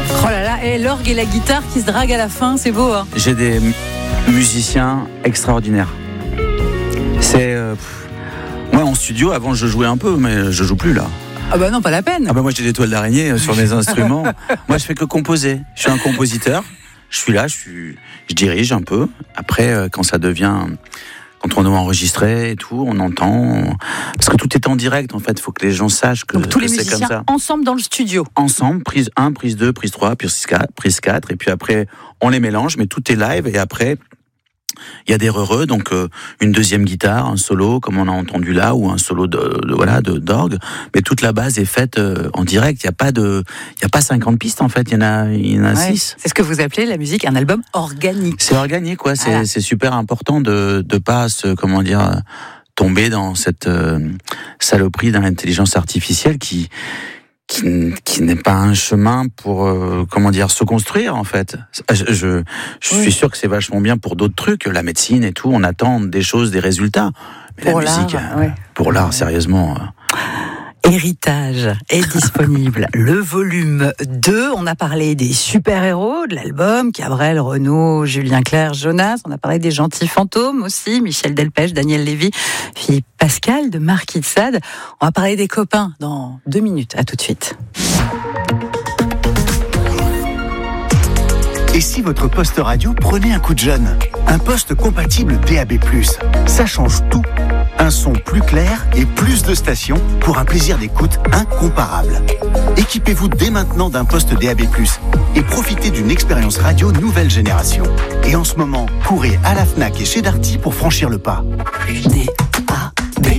Oh là là, et l'orgue et la guitare qui se draguent à la fin, c'est beau, hein. J'ai des musiciens extraordinaires. C'est... Moi, en studio, avant, je jouais un peu, mais je joue plus, là. Ah bah non, pas la peine. Ah bah moi, j'ai des toiles d'araignée sur mes instruments. Moi, je fais que composer. Je suis un compositeur. Je suis là, je dirige un peu. Après, quand ça devient... Quand on doit enregistrer et tout, on entend... Parce que tout est en direct, en fait. Il faut que les gens sachent que, donc, tous les c'est musiciens comme ça. Ensemble dans le studio. Ensemble, prise 1, prise 2, prise 3, prise 4. Et puis après, on les mélange, mais tout est live. Et après... Il y a des heureux, donc une deuxième guitare, un solo comme on a entendu là, ou un solo d'orgue, mais toute la base est faite en direct. Il y a pas 50 pistes en fait, il y en a 6. C'est ce que vous appelez la musique un album organique. C'est organique, ouais. Voilà. C'est super important de pas tomber dans cette saloperie dans l'intelligence artificielle qui n'est pas un chemin pour se construire en fait. Je suis sûr que c'est vachement bien pour d'autres trucs, la médecine et tout, on attend des choses, des résultats. Mais pour la musique, pour l'art, sérieusement. Héritage est disponible. Le volume 2, on a parlé des super-héros de l'album, Cabrel, Renaud, Julien Clerc, Jonas, on a parlé des gentils fantômes aussi, Michel Delpech, Daniel Lévy, Philippe Pascal de Marquis de Sade. On va parler des copains dans 2 minutes, à tout de suite. Et si votre poste radio prenait un coup de jeune ? Un poste compatible DAB+. Ça change tout. Un son plus clair et plus de stations pour un plaisir d'écoute incomparable. Équipez-vous dès maintenant d'un poste DAB+, et profitez d'une expérience radio nouvelle génération. Et en ce moment, courez à la Fnac et chez Darty pour franchir le pas. DAB+.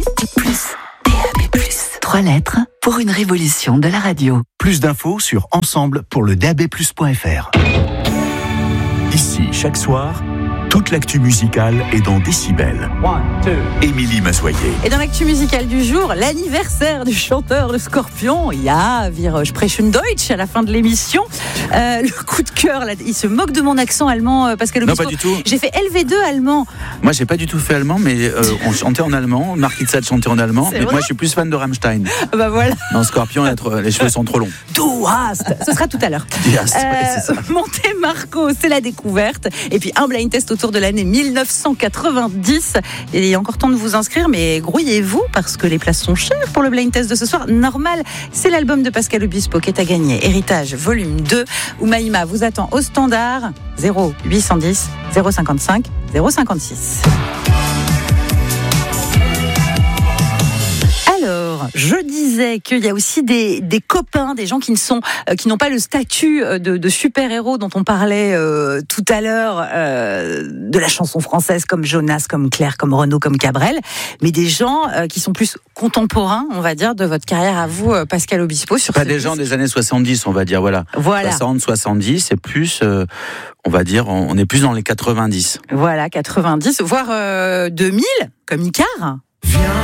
3 lettres pour une révolution de la radio. Plus d'infos sur ensemble pour le DABplus.fr. Ici, chaque soir, toute l'actu musicale est dans Décibel. Émilie Mazoyer. Et dans l'actu musicale du jour, l'anniversaire du chanteur de Scorpion, Ja, wir sprechen Deutsch à la fin de l'émission. Le coup de cœur, là, il se moque de mon accent allemand, Pascal Obispo. Non, pas du tout. J'ai fait LV2 allemand. Moi, j'ai pas du tout fait allemand, mais on chantait en allemand. Marquis de Sade chantait en allemand. C'est Mais vrai. moi, je suis plus fan de Rammstein. Bah voilà. Dans Scorpion, les cheveux sont trop longs. Du hast. Ce sera tout à l'heure. Du hast, ouais, c'est ça. Monte Marco, c'est la découverte. Et puis un blind test autour de l'année 1990. Il y a encore temps de vous inscrire, mais grouillez-vous parce que les places sont chères pour le blind test de ce soir. Normal, c'est l'album de Pascal Obispo qui est à gagner. Héritage, volume 2. Où Maïma vous attend au standard 0810 055 056. Alors, je disais qu'il y a aussi des copains, des gens qui n'ont pas le statut de super-héros dont on parlait tout à l'heure de la chanson française, comme Jonas, comme Claire, comme Renaud, comme Cabrel, mais des gens qui sont plus contemporains, on va dire, de votre carrière à vous, Pascal Obispo. Pas des gens des années 70, on va dire, voilà. 60, 70, c'est plus, on va dire, on est plus dans les 90. Voilà, 90, voire 2000, comme Icar.